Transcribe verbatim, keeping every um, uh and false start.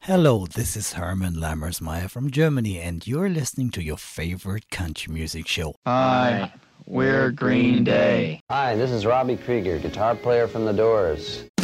Hello, this is Herman Lammersmeyer from Germany, and you're listening to your favorite country music show. Hi, we're Green Day. Hi, this is Robbie Krieger, guitar player from The Doors.